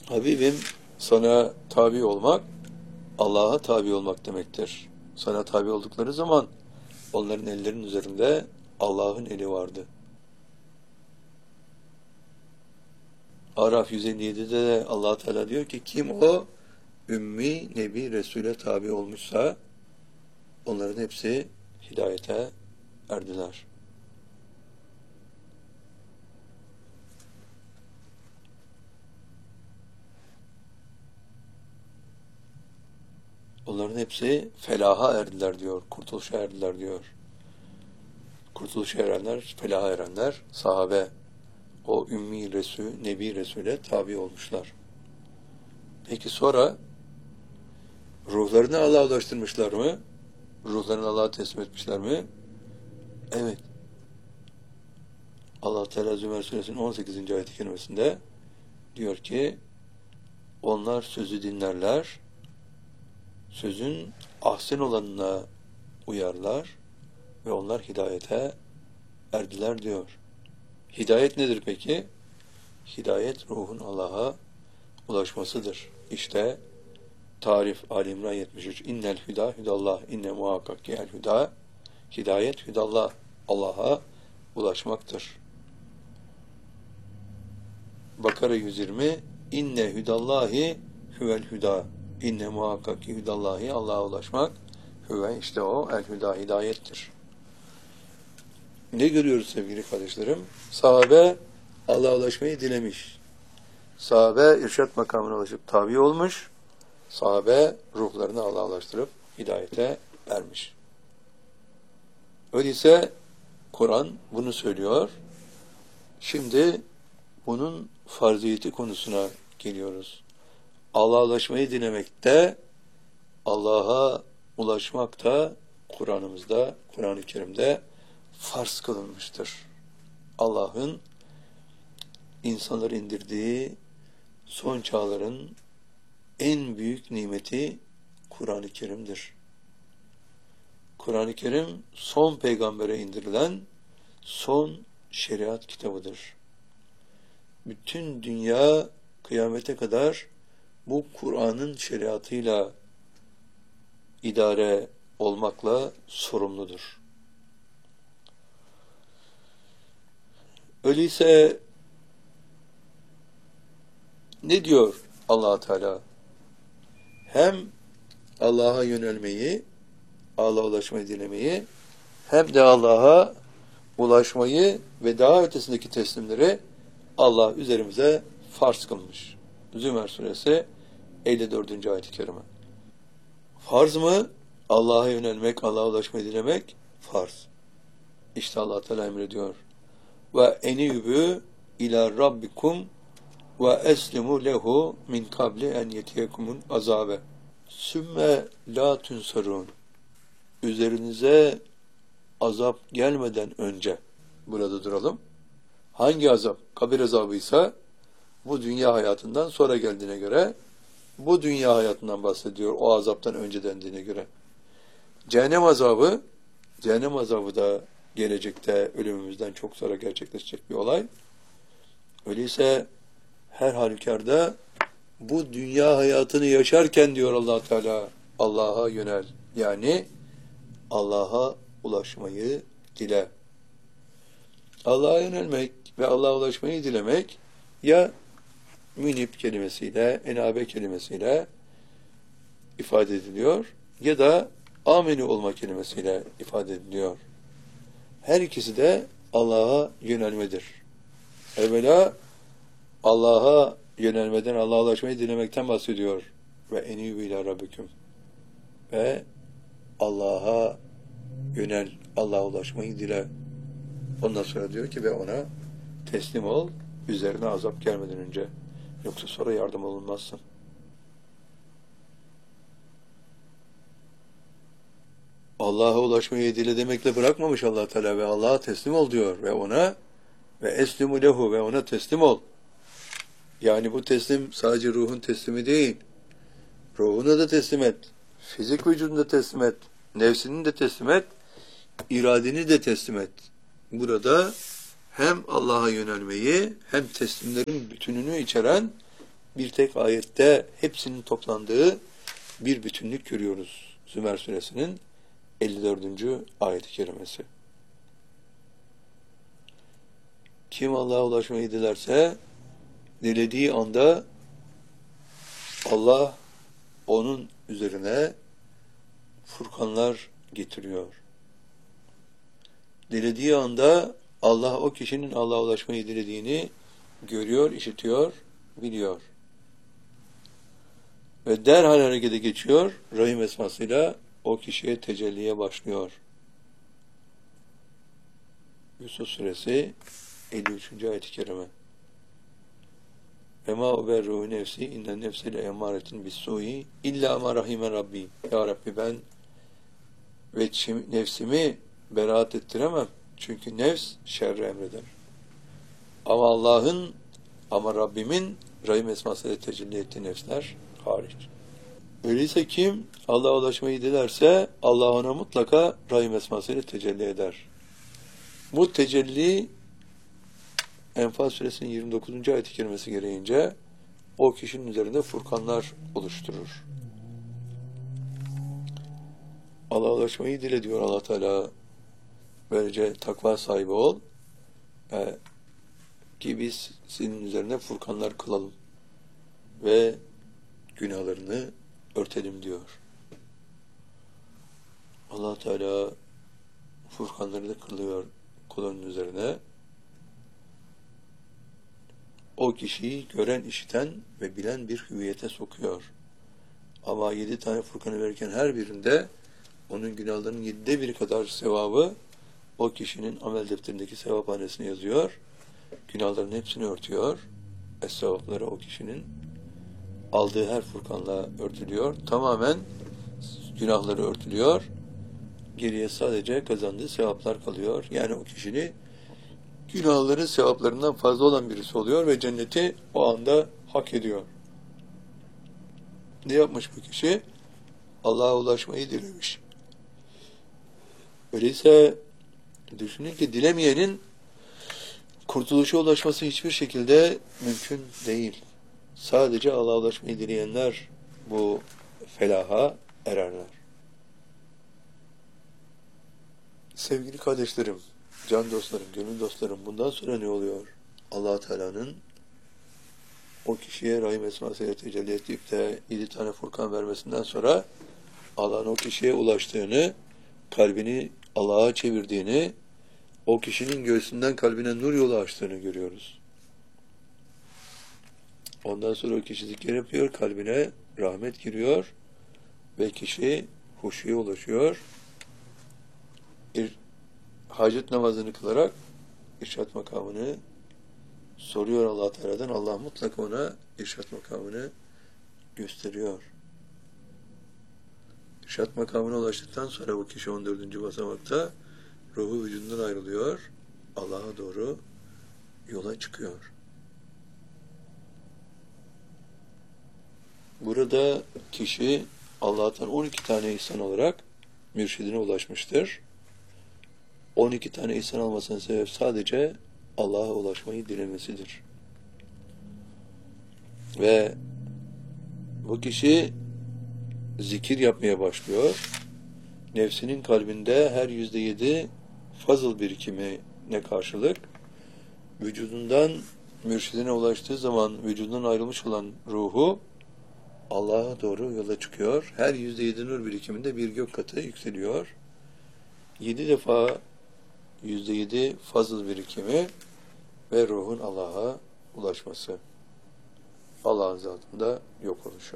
Habibim, sana tabi olmak, Allah'a tabi olmak demektir. Sana tabi oldukları zaman onların ellerinin üzerinde Allah'ın eli vardı. Araf 157'de de Allah Teala diyor ki kim o ümmi nebi Resul'e tabi olmuşsa onların hepsi hidayete erdiler. Onların hepsi felaha erdiler diyor, kurtuluşa erdiler diyor. Kurtuluşa erenler, felaha erenler, sahabe, o ümmi Resul, Nebi Resul'e tabi olmuşlar. Peki sonra ruhlarını Allah'a ulaştırmışlar mı? Ruhlarını Allah'a teslim etmişler mi? Evet. Allah Teala Zümer Suresinin 18. ayet-i kerimesinde diyor ki onlar sözü dinlerler, sözün ahsen olanına uyarlar ve onlar hidayete erdiler diyor. Hidayet nedir peki? Hidayet ruhun Allah'a ulaşmasıdır. İşte tarif Ali İmran 73. İnnel hüda hüdallah inne muhakkak ki el hüda. Hidayet hüdallah, Allah'a ulaşmaktır. Bakara 120. İnne hüdallahi hüvel hüda. İnne muhakkak ki hüdallahi, Allah'a ulaşmak. Hüve, işte o el hüda, hidayettir. Ne görüyoruz sevgili kardeşlerim? Sahabe Allah'a ulaşmayı dilemiş. Sahabe irşat makamına ulaşıp tabi olmuş. Sahabe ruhlarını Allah'a ulaştırıp hidayete ermiş. Öyleyse Kur'an bunu söylüyor. Şimdi bunun farziyeti konusuna geliyoruz. Allah'a ulaşmayı dilemekte, Allah'a ulaşmak da Kur'an'ımızda, Kur'an-ı Kerim'de farz kılınmıştır. Allah'ın insanları indirdiği son çağların en büyük nimeti Kur'an-ı Kerim'dir. Kur'an-ı Kerim son peygambere indirilen son şeriat kitabıdır. Bütün dünya kıyamete kadar bu Kur'an'ın şeriatıyla idare olmakla sorumludur. Öyleyse ne diyor Allah Teala? Hem Allah'a yönelmeyi, Allah'a ulaşmayı dilemeyi, hem de Allah'a ulaşmayı ve daha ötesindeki teslimleri Allah üzerimize farz kılmış. Zümer Suresi 54. ayet-i kerime. Farz mı? Allah'a yönelmek, Allah'a ulaşmayı dilemek farz. İşte Allah Teala emrediyor. Ve enibü ila rabbikum ve eslimu lehu min kabli en yetiyekumun azabe. Sümme la tunsarun. Üzerinize azap gelmeden önce. Burada duralım. Hangi azap? Kabir azabıysa bu dünya hayatından sonra geldiğine göre bu dünya hayatından bahsediyor. O azaptan önce dendiğine göre. Cehennem azabı da gelecekte ölümümüzden çok sonra gerçekleşecek bir olay. Öyleyse her halükarda bu dünya hayatını yaşarken diyor Allah Teala Allah'a yönel. Yani Allah'a ulaşmayı dile. Allah'a yönelmek ve Allah'a ulaşmayı dilemek ya münib kelimesiyle, enabe kelimesiyle ifade ediliyor ya da amenü olma kelimesiyle ifade ediliyor. Her ikisi de Allah'a yönelmedir. Evvela Allah'a yönelmeden, Allah'a ulaşmayı dilemekten bahsediyor. Ve enîbû ilâ rabbiküm. Ve Allah'a yönel, Allah'a ulaşmayı dile. Ondan sonra diyor ki ve ona teslim ol, üzerine azap gelmeden önce. Yoksa sonra yardım olunmazsın. Allah'a ulaşmayı dile demekle bırakmamış Allah Teala ve Allah'a teslim ol diyor ve ona ve eslimu lehu ve ona teslim ol. Yani bu teslim sadece ruhun teslimi değil. Ruhunu da teslim et. Fizik vücudunu da teslim et. Nefsini de teslim et. İradeni de teslim et. Burada hem Allah'a yönelmeyi hem teslimlerin bütününü içeren bir tek ayette hepsinin toplandığı bir bütünlük görüyoruz. Zümer suresinin 54. ayet-i kerimesi. Kim Allah'a ulaşmayı dilerse, dilediği anda Allah onun üzerine furkanlar getiriyor. Dilediği anda Allah o kişinin Allah'a ulaşmayı dilediğini görüyor, işitiyor, biliyor. Ve derhal harekete geçiyor, Rahim esmasıyla o kişiye tecelliye başlıyor. Yusuf suresi 53. ayet-i kerime. Ve ma uberruhu nefsi innen nefse le emmâretin bis-sû'i illâ mâ rahime rabbi. Ya Rabbi, ben ve nefsimi beraat ettiremem. Çünkü nefs şerri emreder. Ama Rabbimin Rahim esmasıyla tecelli ettiği nefsler hariç. Öyleyse kim Allah'a ulaşmayı dilerse Allah ona mutlaka Rahim esmasıyla tecelli eder. Bu tecelli Enfal suresinin 29. ayet-i kerimesi gereğince o kişinin üzerinde furkanlar oluşturur. Allah'a ulaşmayı dile diyor Allah Teala. Böylece takva sahibi ol ki biz senin üzerine furkanlar kılalım ve günahlarını örtelim diyor. Allah Teala furkanları da kılıyor kulunun üzerine. O kişiyi gören, işiten ve bilen bir hüviyete sokuyor. Ama 7 tane furkanı verirken her birinde onun günahlarının 7'de 1 kadar sevabı o kişinin amel defterindeki sevaphanesine yazıyor. Günahların hepsini örtüyor. Sevapları o kişinin aldığı her furkanla örtülüyor. Tamamen günahları örtülüyor. Geriye sadece kazandığı sevaplar kalıyor. Yani o kişinin günahları sevaplarından fazla olan birisi oluyor ve cenneti o anda hak ediyor. Ne yapmış bu kişi? Allah'a ulaşmayı dilemiş. Öyleyse düşünün ki dilemeyenin kurtuluşa ulaşması hiçbir şekilde mümkün değil. Sadece Allah'a ulaşmayı dileyenler bu felaha ererler. Sevgili kardeşlerim, can dostlarım, gönül dostlarım, bundan sonra ne oluyor? Allah Teala'nın o kişiye Rahim esmasıyla tecelli edip de 7 tane furkan vermesinden sonra Allah'ın o kişiye ulaştığını, kalbini Allah'a çevirdiğini, o kişinin göğsünden kalbine nur yolu açtığını görüyoruz. Ondan sonra o kişi zikir yapıyor, kalbine rahmet giriyor ve kişi huşuya ulaşıyor. Hacet namazını kılarak irşat makamını soruyor Allah Teala'dan. Allah mutlaka ona irşat makamını gösteriyor. İrşat makamına ulaştıktan sonra bu kişi 14. basamakta ruhu vücudundan ayrılıyor. Allah'a doğru yola çıkıyor. Burada kişi Allah'tan 12 tane ihsan olarak mürşidine ulaşmıştır. 12 tane ihsan almasının sebep sadece Allah'a ulaşmayı dilemesidir. Ve bu kişi zikir yapmaya başlıyor. Nefsinin kalbinde her %7 fazıl birikimine karşılık vücudundan mürşidine ulaştığı zaman vücudundan ayrılmış olan ruhu Allah'a doğru yola çıkıyor. Her %7 nur birikiminde bir gök katı yükseliyor. 7 defa %7 fazıl birikimi ve ruhun Allah'a ulaşması. Allah'ın zatında yok oluşu.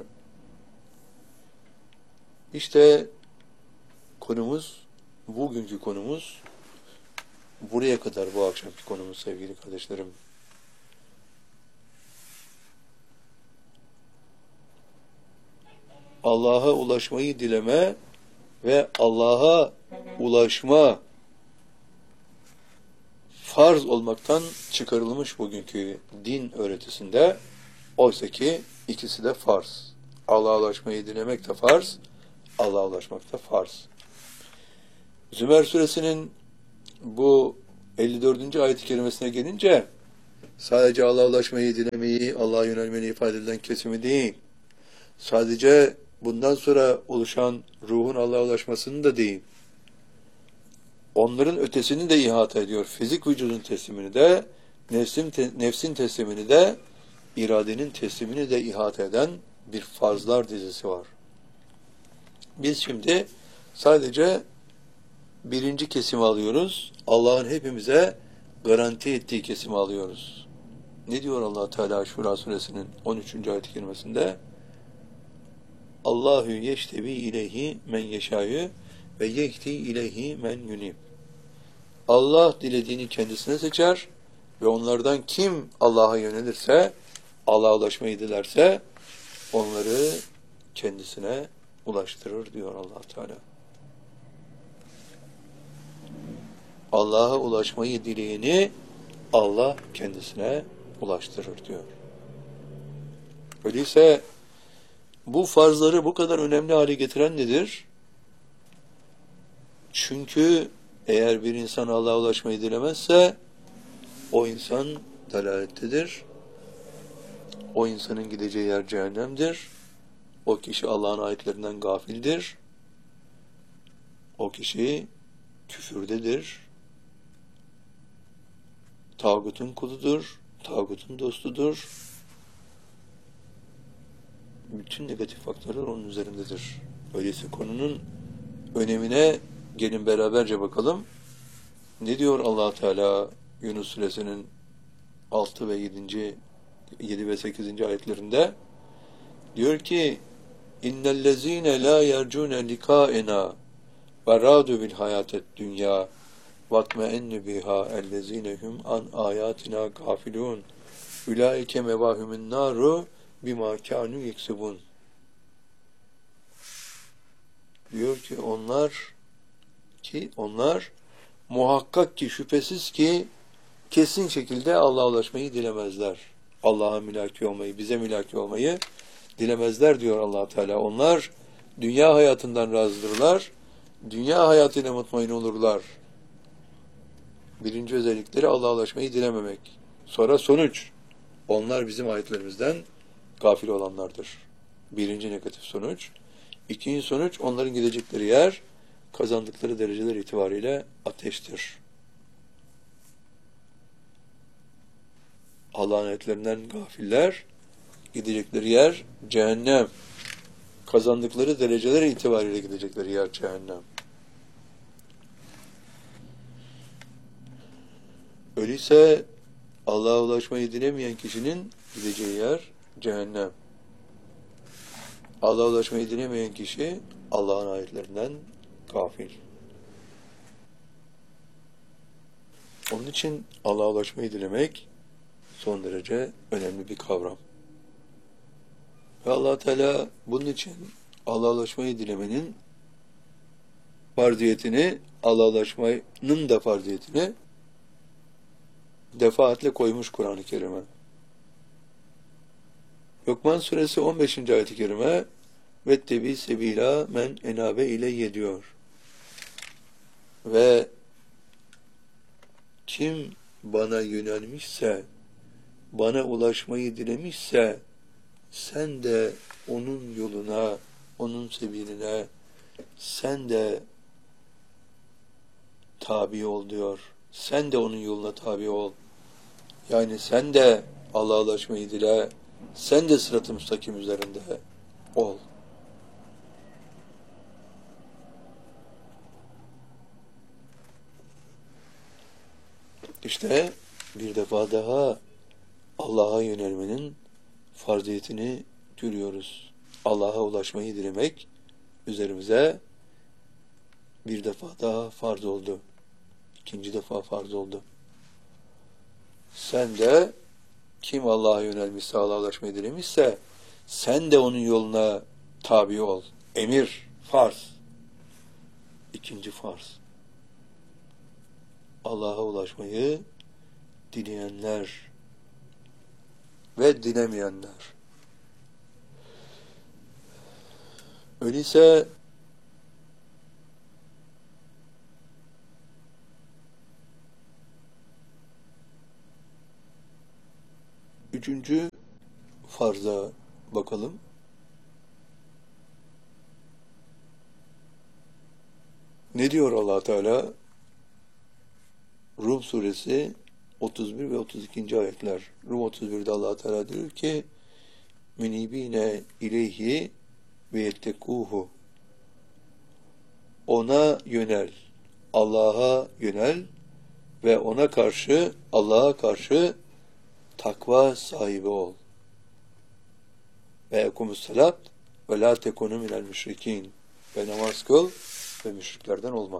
İşte konumuz, bugünkü konumuz buraya kadar, bu akşamki konumuz sevgili kardeşlerim. Allah'a ulaşmayı dileme ve Allah'a ulaşma farz olmaktan çıkarılmış bugünkü din öğretisinde. Oysa ki ikisi de farz. Allah'a ulaşmayı dilemek de farz, Allah'a ulaşmak da farz. Zümer suresinin bu 54. ayet-i kerimesine gelince Sadece Allah'a ulaşmayı, dilemeyi, Allah'a yönelmeyi ifade eden kesimi değil. Sadece bundan sonra oluşan ruhun Allah'a ulaşmasını da değil. Onların ötesini de ihata ediyor. Fizik vücudun teslimini de, nefsin teslimini de, iradenin teslimini de ihata eden bir farzlar dizisi var. Biz şimdi sadece birinci kesimi alıyoruz. Allah'ın hepimize garanti ettiği kesimi alıyoruz. Ne diyor Allah Teala Şura suresinin 13. ayet-i kerimesinde? Allahu yeştebi ileyhi men yeşâyü ve yehdi ileyhi men yunib. Allah dilediğini kendisine seçer ve onlardan kim Allah'a yönelirse, Allah'a ulaşmayı dilerse onları kendisine ulaştırır diyor Allah Teala. Allah'a ulaşmayı dileyeni Allah kendisine ulaştırır diyor. Öyleyse bu farzları bu kadar önemli hale getiren nedir? Çünkü eğer bir insan Allah'a ulaşmayı dilemezse o insan dalalettedir. O insanın gideceği yer cehennemdir. O kişi Allah'ın ayetlerinden gafildir. O kişi küfürdedir. Tağutun kuludur. Tağutun dostudur. Bütün negatif faktörler onun üzerindedir. Öyleyse konunun önemine gelin beraberce bakalım. Ne diyor Allah Teala Yunus suresinin 6 ve 7 ve 8. ayetlerinde? Diyor ki: İnnellezîne lâ yercûne likâena ve râdû bil hayâted dünyâ vatme'ennu biha ellezîne hum an âyâtina gâfilûn ulaike mevâhumun nâru bimâ kânû yeksibûn. Diyor ki onlar muhakkak ki şüphesiz ki kesin şekilde Allah'a ulaşmayı dilemezler. Allah'a mülaki olmayı, bize mülaki olmayı dilemezler diyor Allah Teala. Onlar dünya hayatından razıdırlar. Dünya hayatıyla mutmain olurlar. Birinci özellikleri Allah'a ulaşmayı dilememek. Sonra sonuç. Onlar bizim ayetlerimizden gafil olanlardır. Birinci negatif sonuç. İkinci sonuç, onların gidecekleri yer, kazandıkları dereceler itibariyle ateştir. Allah'ın ayetlerinden gafiller, gidecekleri yer cehennem. Kazandıkları dereceler itibariyle gidecekleri yer cehennem. Öyleyse Allah'a ulaşmayı dilemeyen kişinin gideceği yer cehennem. Allah'a ulaşmayı dilemeyen kişi Allah'ın ayetlerinden gafil. Onun için Allah'a ulaşmayı dilemek son derece önemli bir kavram. Ve Allah Teala bunun için Allah'a ulaşmayı dilemenin farziyetini, Allah'a ulaşmanın da farziyetini defaatle koymuş Kur'an-ı Kerim'e. Lokman suresi 15. ayet-i kerime vettebi sebila men enabe ileyye diyor. Ve kim bana yönelmişse, bana ulaşmayı dilemişse sen de onun yoluna, onun sebiline sen de tabi ol diyor. Sen de onun yoluna tabi ol. Yani sen de Allah'a ulaşmayı dile, sen de sırat-ı müstakim üzerinde ol. İşte bir defa daha Allah'a yönelmenin farziyetini görüyoruz. Allah'a ulaşmayı dilemek üzerimize bir defa daha farz oldu. İkinci defa farz oldu. Sen de kim Allah'a yönelmişse, Allah'a ulaşmayı dilemişse sen de onun yoluna tabi ol. Emir, farz. İkinci farz. Allah'a ulaşmayı dileyenler ve dilemeyenler. Öyleyse 3. farza bakalım. Ne diyor Allah Teala? Rum suresi 31 ve 32. ayetler. Rum 31'de Allah Teala diyor ki: "Münibine ileyhi ve yettekuhu." Ona yönel, Allah'a yönel ve ona karşı, Allah'a karşı takva sahibi ol. Ve ekumussalat ve la tekunu minel müşrikin. Ve namaz kıl ve müşriklerden olma.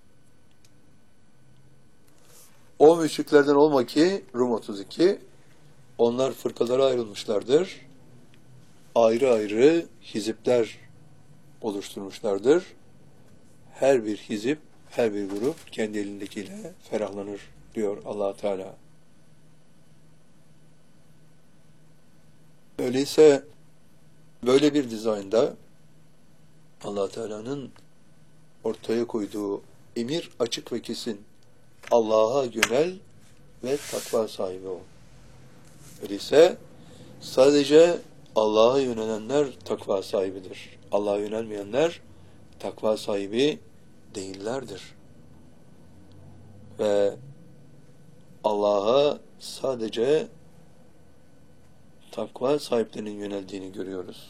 O müşriklerden olma ki, Rum 32, onlar fırkalara ayrılmışlardır. Ayrı ayrı hizipler oluşturmuşlardır. Her bir hizip, her bir grup kendi elindekiyle ferahlanır diyor Allah Teala. Öyleyse böyle bir dizaynda Allah Teala'nın ortaya koyduğu emir açık ve kesin. Allah'a yönel ve takva sahibi ol. Öyleyse sadece Allah'a yönelenler takva sahibidir. Allah'a yönelmeyenler takva sahibi değillerdir. Ve Allah'a sadece takva sahiplerinin yöneldiğini görüyoruz.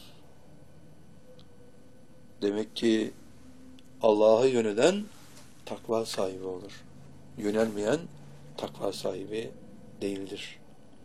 Demek ki Allah'a yönelen takva sahibi olur. Yönelmeyen takva sahibi değildir.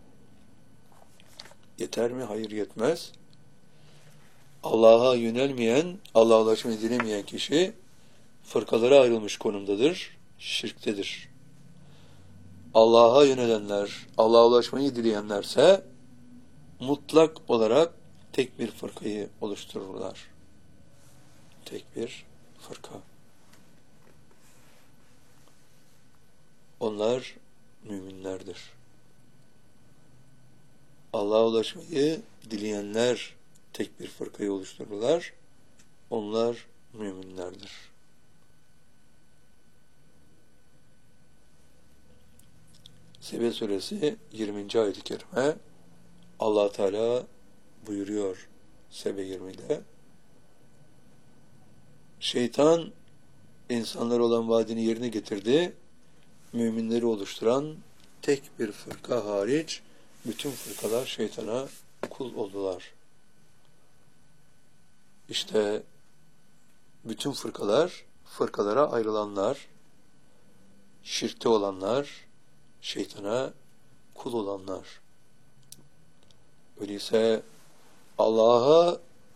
Yeter mi? Hayır, yetmez. Allah'a yönelmeyen, Allah'a ulaşmayı dilemeyen kişi fırkalara ayrılmış konumdadır, şirktedir. Allah'a yönelenler, Allah'a ulaşmayı dileyenlerse mutlak olarak tek bir fırkayı oluştururlar. Tek bir fırka. Onlar müminlerdir. Allah'a ulaşmayı dileyenler tek bir fırkayı oluştururlar. Onlar müminlerdir. Sebe suresi 20. ayet-i kerime Allah Teala buyuruyor Sebe 20'de: Şeytan insanlar olan vaadini yerine getirdi. Müminleri oluşturan tek bir fırka hariç bütün fırkalar şeytana kul oldular. İşte bütün fırkalar, fırkalara ayrılanlar, şirkte olanlar, şeytana kul olanlar. Öyleyse Allah'a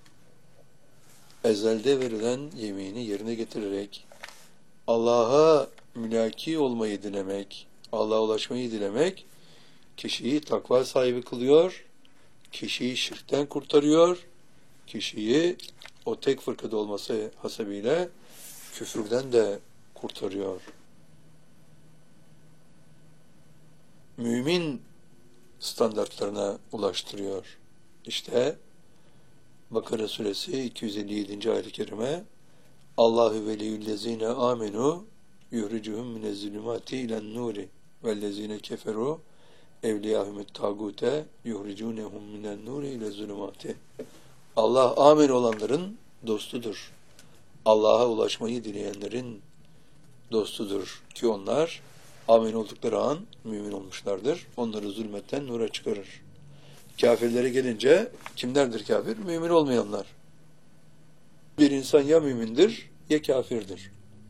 ezelde verilen yemini yerine getirerek Allah'a mülaki olmayı dilemek, Allah'a ulaşmayı dilemek kişiyi takva sahibi kılıyor, kişiyi şirkten kurtarıyor, kişiyi o tek fırkada olması hasebiyle küfürden de kurtarıyor. Mümin standartlarına ulaştırıyor. İşte Bakara suresi 257. ayet-i kerime: Allahu veliyyüllezine amenu yuhricuhum minezzülümati ilen nuri vellezine keferu evliyahumut tagute yuhricunehum minen nuri ile zulümati. Allah amin olanların dostudur. Allah'a ulaşmayı dileyenlerin dostudur ki onlar amin oldukları an mümin olmuşlardır. Onları zulmetten nura çıkarır. Kafirlere gelince kimlerdir kafir? Mümin olmayanlar. Bir insan ya mümindir ya kafirdir.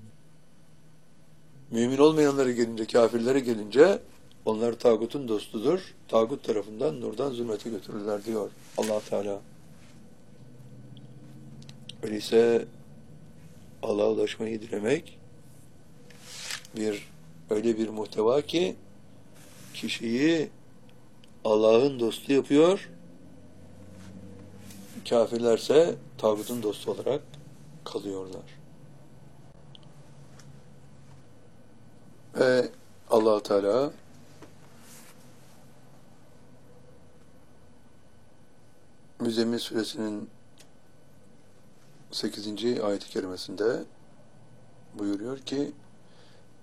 Mümin olmayanlara gelince, kafirlere gelince onlar tağutun dostudur. Tağut tarafından nurdan zulmete götürürler diyor Allah Teala. Öyleyse Allah'a ulaşmayı dilemek öyle bir muhteva ki kişiyi Allah'ın dostu yapıyor, kafirlerse tağutun dostu olarak kalıyorlar. Ve Allah Teala Müzzemmil suresinin 8. ayet-i kerimesinde buyuruyor ki: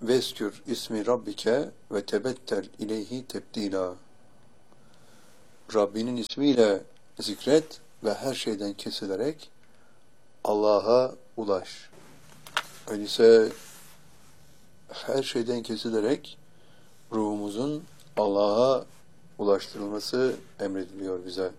Veskür ismi rabbike ve tebettel ileyhi tebdila. Rabbinin ismiyle zikret ve her şeyden kesilerek Allah'a ulaş. Öyleyse her şeyden kesilerek ruhumuzun Allah'a ulaştırılması emrediliyor bize.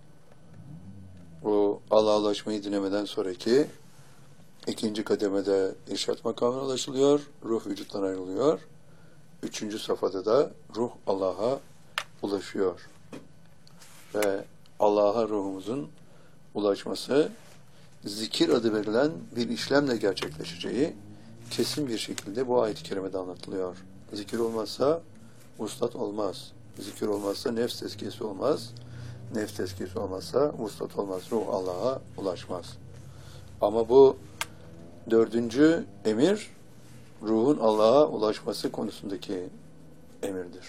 Bu Allah'a ulaşmayı dinlemeden sonraki ikinci kademede irşat makamına ulaşılıyor, ruh vücuttan ayrılıyor. Üçüncü safhada da ruh Allah'a ulaşıyor. Ve Allah'a ruhumuzun ulaşması zikir adı verilen bir işlemle gerçekleşeceği kesin bir şekilde bu ayet-i kerimede anlatılıyor. Zikir olmazsa vuslat olmaz. Zikir olmazsa nefs tezkiyesi olmaz. Nefs tezkiyesi olmazsa vuslat olmaz. Ruh Allah'a ulaşmaz. Ama bu dördüncü emir, ruhun Allah'a ulaşması konusundaki emirdir.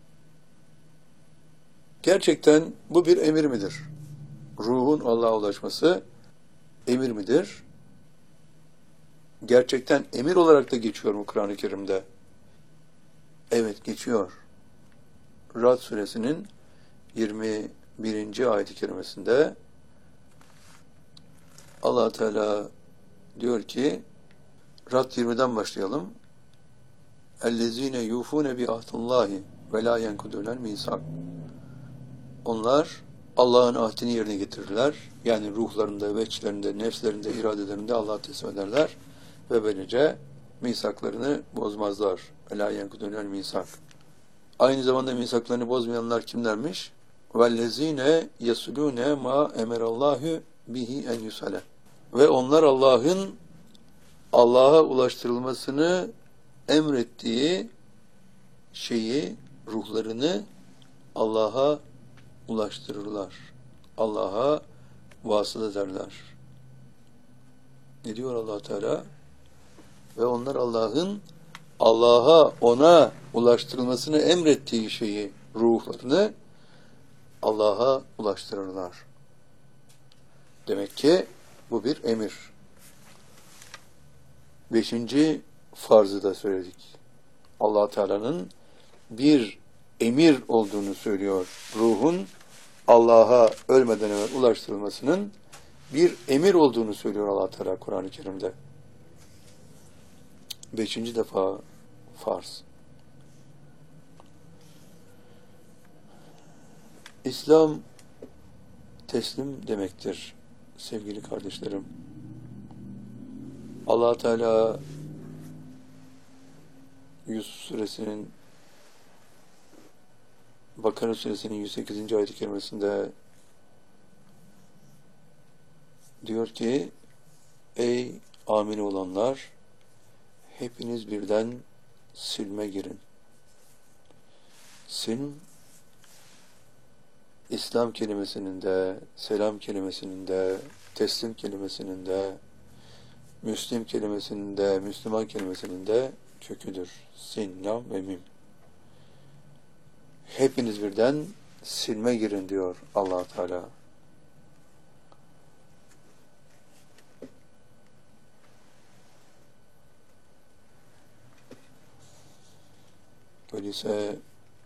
Gerçekten bu bir emir midir? Ruhun Allah'a ulaşması emir midir? Gerçekten emir olarak da geçiyor mu Kur'an-ı Kerim'de? Evet, geçiyor. Ra'd suresinin 21. ayet-i kerimesinde Allah Teala diyor ki, Ra'd 20'den başlayalım. اَلَّذ۪ينَ يُوفُونَ بِعَهْدِ اللّٰهِ وَلَا يَنْكُدُونَ الْمِيثَاقَ. Onlar Allah'ın ahdini yerine getirirler. Yani ruhlarında, veçlerinde, nefslerinde, iradelerinde Allah'a teslim ederler. Ve böylece misaklarını bozmazlar. وَلَا يَنْكُدُونَ الْمِيثَاقَ. Aynı zamanda misaklarını bozmayanlar kimlermiş? وَالَّذ۪ينَ يَسُلُونَ مَا اَمَرَ اللّٰهُ بِهِ اَنْ يُسَلَ. Ve onlar Allah'a ulaştırılmasını emrettiği şeyi, ruhlarını Allah'a ulaştırırlar. Allah'a vasıl ederler. Ne diyor Allah Teala? Ve onlar ona ulaştırılmasını emrettiği şeyi, ruhlarını Allah'a ulaştırırlar. Demek ki bu bir emir. 5. farzı da söyledik. Allah Teala'nın bir emir olduğunu söylüyor. Ruhun Allah'a ölmeden evvel ulaştırılmasının bir emir olduğunu söylüyor Allah Teala Kur'an-ı Kerim'de. 5. defa farz. İslam teslim demektir sevgili kardeşlerim. Allah Teala Yusuf suresinin Bakara suresinin 108. ayet-i kerimesinde diyor ki, ey amin olanlar, hepiniz birden silme girin. Silm, İslam kelimesinin de, selam kelimesinin de, teslim kelimesinin de, Müslim kelimesinin de, Müslüman kelimesinin de köküdür. Sin, lam ve mim. Hepiniz birden silme girin diyor Allah Teala. Öyleyse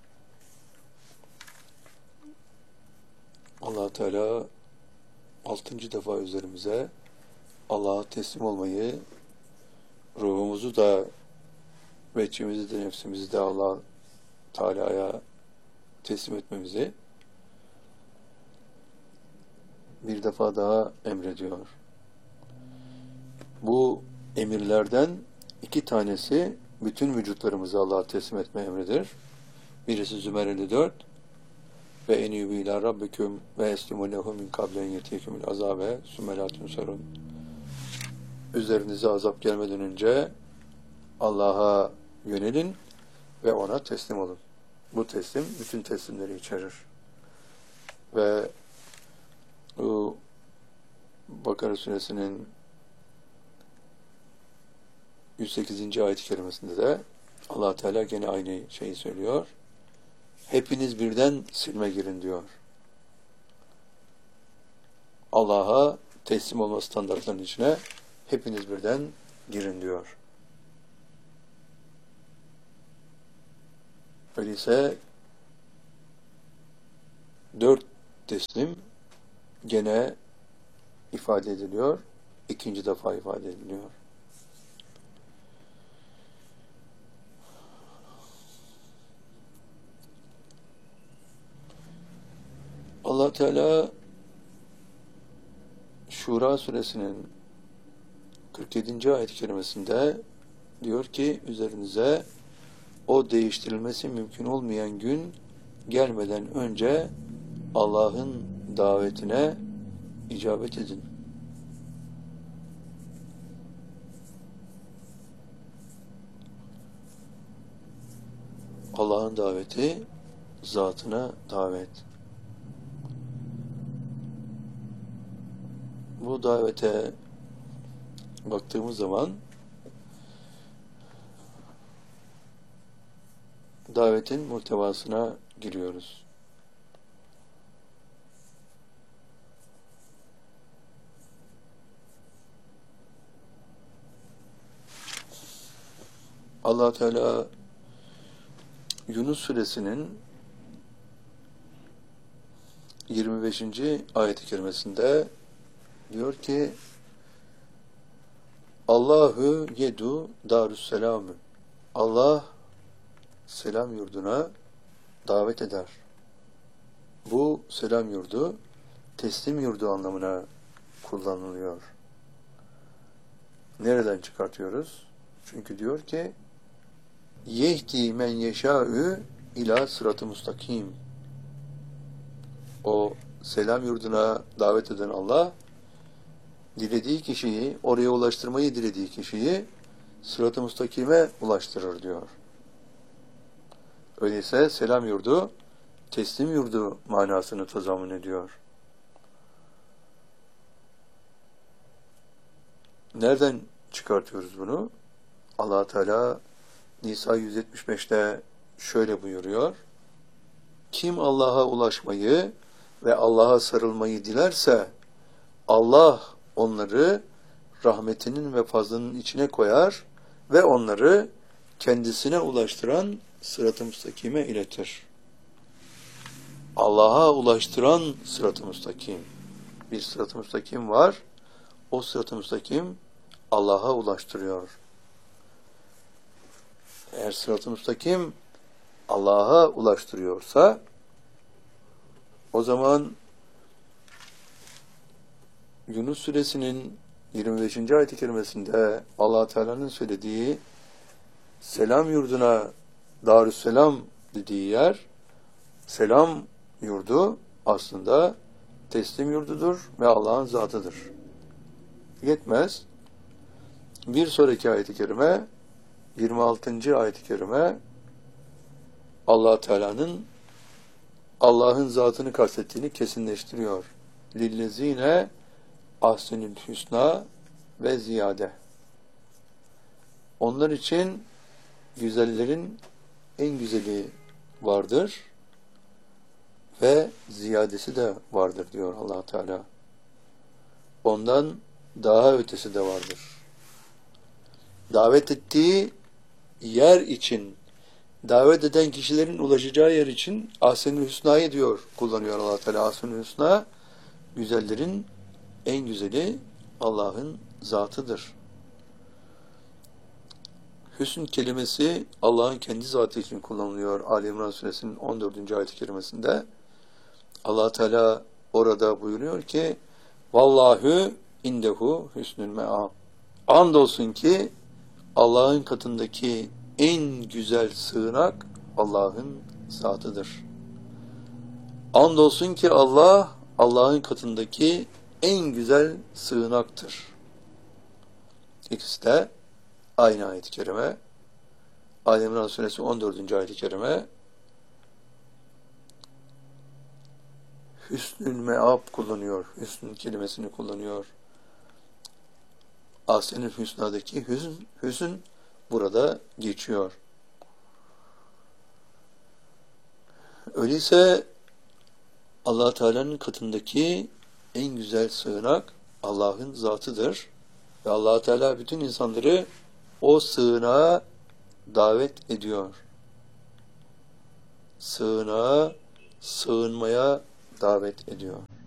Allah Teala 6. defa üzerimize Allah'a teslim olmayı, ruhumuzu da, veçimizi de, nefsimizi de Allah Teala'ya teslim etmemizi bir defa daha emrediyor. Bu emirlerden 2 tanesi bütün vücutlarımızı Allah'a teslim etme emridir. Birisi Zümer 54 ve enîbû ilâ rabbiküm ve eslimû lehu min kablen yetiyekümül azâbe sümme lâ tunsarûn. Üzerinize azap gelmeden önce Allah'a yönelin ve ona teslim olun. Bu teslim bütün teslimleri içerir. Ve bu Bakara suresinin 108. ayet-i kerimesinde de Allah Teala gene aynı şeyi söylüyor. Hepiniz birden silme girin diyor. Allah'a teslim olma standartlarının içine hepiniz birden girin diyor. Öyleyse 4 teslim gene ifade ediliyor. İkinci defa ifade ediliyor. Allah Teala Şura suresinin 47. ayet-i kerimesinde diyor ki üzerinize o değiştirilmesi mümkün olmayan gün gelmeden önce Allah'ın davetine icabet edin. Allah'ın daveti zatına davet. Bu davete baktığımız zaman davetin muhtevasına giriyoruz. Allah Teala Yunus suresinin 25. ayet-i kerimesinde diyor ki Allahu yedu darüsselamü. Allah selam yurduna davet eder. Bu selam yurdu teslim yurdu anlamına kullanılıyor. Nereden çıkartıyoruz? Çünkü diyor ki yehdi men yeşâ'ü ila sırat-ı mustakim. O selam yurduna davet eden Allah dilediği kişiyi, oraya ulaştırmayı dilediği kişiyi sırat-ı mustakime ulaştırır diyor. Öyleyse selam yurdu teslim yurdu manasını tazammun ediyor. Nereden çıkartıyoruz bunu? Allah Teala Nisa 175'te şöyle buyuruyor. Kim Allah'a ulaşmayı ve Allah'a sarılmayı dilerse Allah onları rahmetinin ve fazlının içine koyar ve onları kendisine ulaştıran sırat-ı müstakime iletir. Allah'a ulaştıran sırat-ı müstakim. Bir sırat-ı müstakim var. O sırat-ı müstakim Allah'a ulaştırıyor. Eğer sırat-ı müstakim Allah'a ulaştırıyorsa o zaman Yunus suresinin 25. ayet-i kerimesinde Allah Teala'nın söylediği selam yurduna Darüsselam dediği yer selam yurdu aslında teslim yurdudur ve Allah'ın zatıdır. Yetmez. Bir sonraki ayet-i kerime 26. ayet-i kerime Allah Teala'nın Allah'ın zatını kastettiğini kesinleştiriyor. Lillezine ahsenül hüsna ve ziyade. Onlar için güzellerin en güzeli vardır ve ziyadesi de vardır diyor Allah Teala. Ondan daha ötesi de vardır. Davet ettiği yer için, davet eden kişilerin ulaşacağı yer için ahsen-i hüsna'yı diyor, kullanıyor Allah Teala. Ahsen-i hüsna, güzellerin en güzeli Allah'ın zatıdır. Hüsn kelimesi Allah'ın kendi zatı için kullanılıyor. Ali İmran suresinin 14. ayet-i kerimesinde. Allah Teala orada buyuruyor ki Vallahu indehu hüsnül me'ab. Andolsun ki Allah'ın katındaki en güzel sığınak Allah'ın zatıdır. Andolsun ki Allah Allah'ın katındaki en güzel sığınaktır. İkisi de aynı ayet-i kerime. Ali İmran suresi 14. ayet-i kerime hüsnül me'ab kullanıyor. Hüsn kelimesini kullanıyor. Ahsen-i hüsnadaki hüsn burada geçiyor. Öyleyse Allah Teala'nın katındaki en güzel sığınak Allah'ın zatıdır. Ve Allah Teala bütün insanları o sığınağa davet ediyor. Sığınağa sığınmaya davet ediyor.